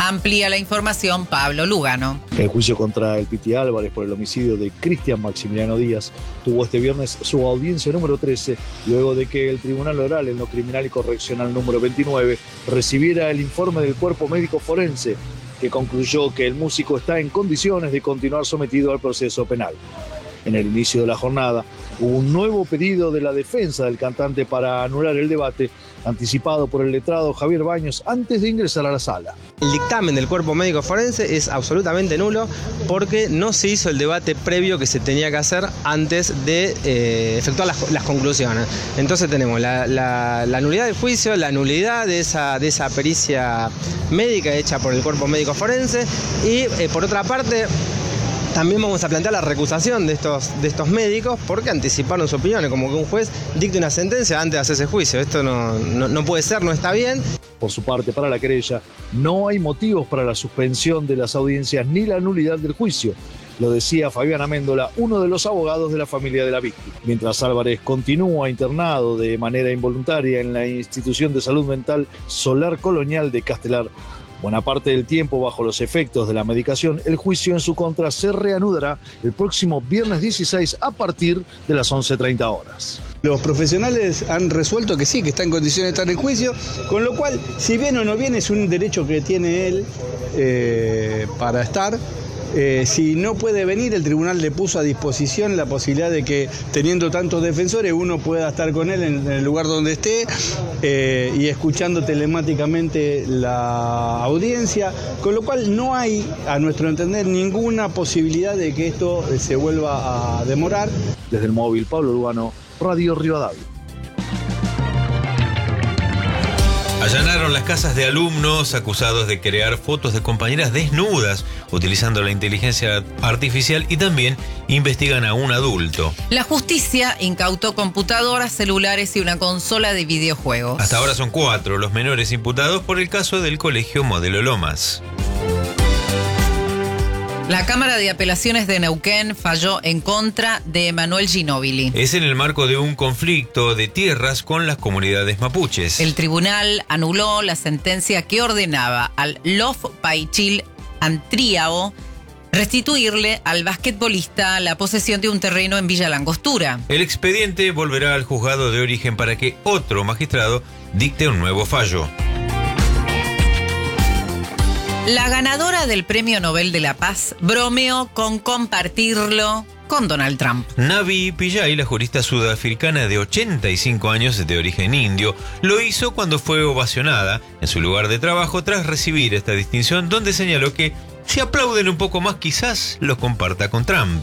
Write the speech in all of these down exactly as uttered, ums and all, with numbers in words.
Amplía la información Pablo Lugano. El juicio contra el Piti Álvarez por el homicidio de Cristian Maximiliano Díaz tuvo este viernes su audiencia número trece, luego de que el Tribunal Oral en lo Criminal y Correccional número veintinueve recibiera el informe del Cuerpo Médico Forense, que concluyó que el músico está en condiciones de continuar sometido al proceso penal. En el inicio de la jornada hubo un nuevo pedido de la defensa del cantante para anular el debate, anticipado por el letrado Javier Baños antes de ingresar a la sala. El dictamen del Cuerpo Médico Forense es absolutamente nulo porque no se hizo el debate previo que se tenía que hacer antes de eh, efectuar las, las conclusiones. Entonces tenemos la, la, la nulidad del juicio, la nulidad de esa, de esa pericia médica hecha por el Cuerpo Médico Forense y eh, por otra parte también vamos a plantear la recusación de estos, de estos médicos porque anticiparon sus opiniones, como que un juez dicte una sentencia antes de hacer ese juicio. Esto no, no, no puede ser, no está bien. Por su parte, para la querella, no hay motivos para la suspensión de las audiencias ni la nulidad del juicio. Lo decía Fabián Améndola, uno de los abogados de la familia de la víctima. Mientras Álvarez continúa internado de manera involuntaria en la institución de salud mental Solar Colonial de Castelar, buena parte del tiempo bajo los efectos de la medicación, el juicio en su contra se reanudará el próximo viernes dieciséis a partir de las once treinta horas. Los profesionales han resuelto que sí, que está en condiciones de estar en juicio, con lo cual, si viene o no viene, es un derecho que tiene él eh, para estar. Eh, si no puede venir, el tribunal le puso a disposición la posibilidad de que, teniendo tantos defensores, uno pueda estar con él en, en el lugar donde esté eh, y escuchando telemáticamente la audiencia, con lo cual no hay, a nuestro entender, ninguna posibilidad de que esto se vuelva a demorar. Desde el móvil, Pablo Lugano, Radio Rivadavia. Allanaron las casas de alumnos acusados de crear fotos de compañeras desnudas utilizando la inteligencia artificial y también investigan a un adulto. La justicia incautó computadoras, celulares y una consola de videojuegos. Hasta ahora son cuatro los menores imputados por el caso del Colegio Modelo Lomas. La Cámara de Apelaciones de Neuquén falló en contra de Emanuel Ginóbili. Es en el marco de un conflicto de tierras con las comunidades mapuches. El tribunal anuló la sentencia que ordenaba al Lof Paichil Antriao restituirle al basquetbolista la posesión de un terreno en Villa Langostura. El expediente volverá al juzgado de origen para que otro magistrado dicte un nuevo fallo. La ganadora del Premio Nobel de la Paz bromeó con compartirlo con Donald Trump. Navi Pillay, la jurista sudafricana de ochenta y cinco años de origen indio, lo hizo cuando fue ovacionada en su lugar de trabajo tras recibir esta distinción, donde señaló que si aplauden un poco más quizás lo comparta con Trump.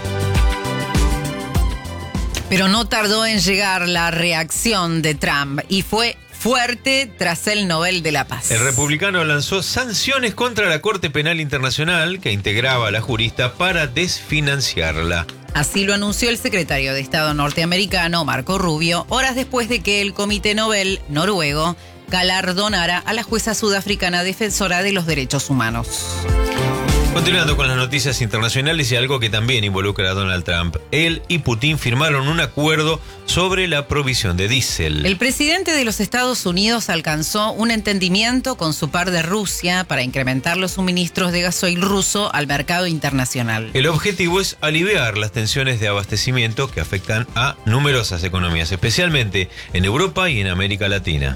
Pero no tardó en llegar la reacción de Trump y fue fuerte tras el Nobel de la Paz. El republicano lanzó sanciones contra la Corte Penal Internacional que integraba a la jurista para desfinanciarla. Así lo anunció el secretario de Estado norteamericano Marco Rubio, horas después de que el Comité Nobel noruego galardonara a la jueza sudafricana defensora de los derechos humanos. Continuando con las noticias internacionales y algo que también involucra a Donald Trump. Él y Putin firmaron un acuerdo sobre la provisión de diésel. El presidente de los Estados Unidos alcanzó un entendimiento con su par de Rusia para incrementar los suministros de gasoil ruso al mercado internacional. El objetivo es aliviar las tensiones de abastecimiento que afectan a numerosas economías, especialmente en Europa y en América Latina.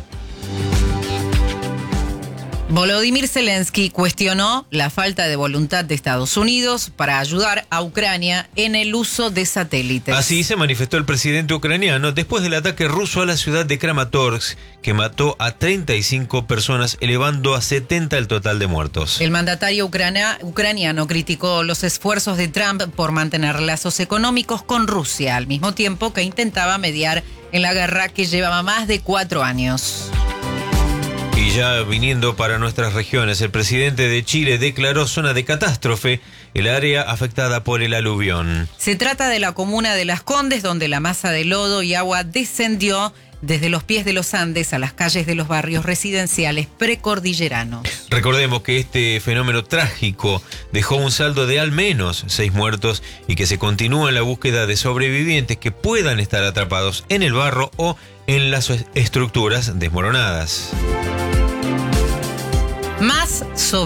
Volodymyr Zelensky cuestionó la falta de voluntad de Estados Unidos para ayudar a Ucrania en el uso de satélites. Así se manifestó el presidente ucraniano después del ataque ruso a la ciudad de Kramatorsk, que mató a treinta y cinco personas, elevando a setenta el total de muertos. El mandatario ucrania, ucraniano criticó los esfuerzos de Trump por mantener lazos económicos con Rusia, al mismo tiempo que intentaba mediar en la guerra que llevaba más de cuatro años. Y ya viniendo para nuestras regiones, el presidente de Chile declaró zona de catástrofe el área afectada por el aluvión. Se trata de la comuna de Las Condes, donde la masa de lodo y agua descendió desde los pies de los Andes a las calles de los barrios residenciales precordilleranos. Recordemos que este fenómeno trágico dejó un saldo de al menos seis muertos y que se continúa en la búsqueda de sobrevivientes que puedan estar atrapados en el barro o en las estructuras desmoronadas. Más sobre